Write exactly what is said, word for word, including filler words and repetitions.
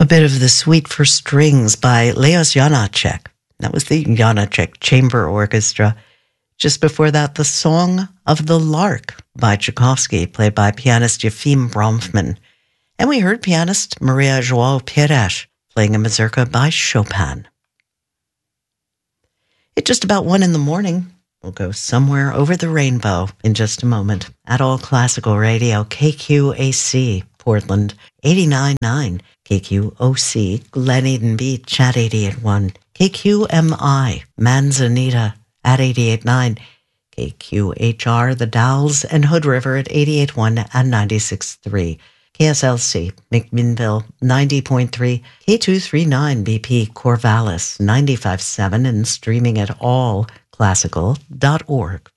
A bit of The Suite for Strings by Leos Janáček. That was the Janáček Chamber Orchestra. Just before that, The Song of the Lark by Tchaikovsky, played by pianist Yefim Bronfman. And we heard pianist Maria João Pires playing a mazurka by Chopin. It's just about one in the morning. We'll go somewhere over the rainbow in just a moment. At All Classical Radio, K Q A C, Portland, eighty-nine point nine. K Q O C, Glen Eden Beach at eighty-eight point one. K Q M I, Manzanita at eighty-eight point nine. K Q H R, The Dalles and Hood River at eighty-eight point one and ninety-six point three. K S L C, McMinnville, ninety point three. K two thirty-nine B P Corvallis, ninety-five point seven, and streaming at all classical dot org.